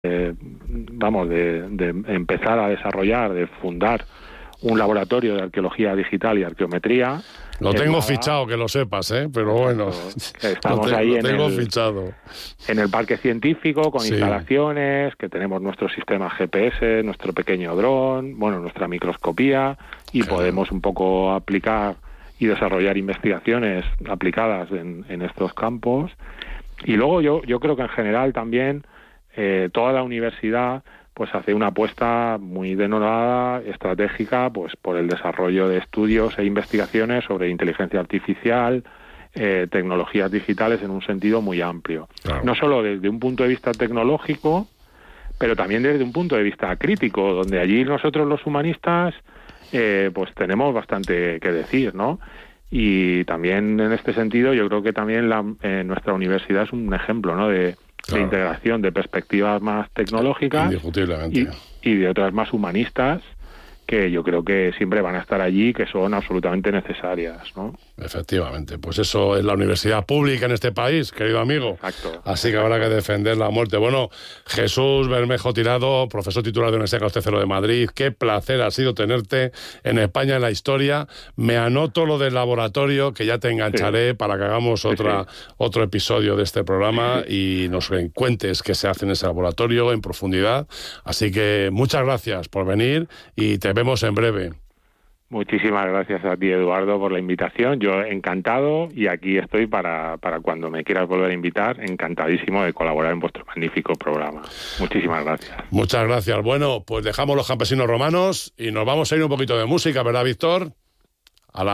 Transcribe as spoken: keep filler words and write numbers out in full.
eh, vamos, de, de empezar a desarrollar, de fundar un laboratorio de arqueología digital y arqueometría. Lo tengo nada, fichado, que lo sepas, ¿eh? Pero bueno, estamos lo te, ahí lo en, tengo el, fichado. en el parque científico con sí. instalaciones, que tenemos nuestro sistema G P S, nuestro pequeño dron, bueno, nuestra microscopía, y claro. podemos un poco aplicar y desarrollar investigaciones aplicadas en, en estos campos. Y luego yo, yo creo que en general también eh, toda la universidad pues hace una apuesta muy denodada, estratégica, pues por el desarrollo de estudios e investigaciones sobre inteligencia artificial, eh, tecnologías digitales en un sentido muy amplio. Claro. No solo desde un punto de vista tecnológico, pero también desde un punto de vista crítico, donde allí nosotros los humanistas eh, pues tenemos bastante que decir, ¿no? Y también en este sentido yo creo que también la, eh, nuestra universidad es un ejemplo, ¿no?, de Claro. de integración de perspectivas más tecnológicas y, y de otras más humanistas, que yo creo que siempre van a estar allí, que son absolutamente necesarias, ¿no? Efectivamente, pues eso es la universidad pública en este país, querido amigo. Exacto. Así que habrá que defender la muerte. Bueno, Jesús Bermejo Tirado, profesor titular de la Universidad Carlos tercero de Madrid, qué placer ha sido tenerte en España en la historia. Me anoto lo del laboratorio, que ya te engancharé sí. para que hagamos otra, sí, sí. otro episodio de este programa sí. y nos cuentes qué se hace en ese laboratorio en profundidad. Así que muchas gracias por venir y te vemos en breve. Muchísimas gracias a ti, Eduardo, por la invitación. Yo encantado, y aquí estoy para, para cuando me quieras volver a invitar, encantadísimo de colaborar en vuestro magnífico programa. Muchísimas gracias. Muchas gracias. Bueno, pues dejamos los campesinos romanos y nos vamos a ir un poquito de música, ¿verdad, Víctor?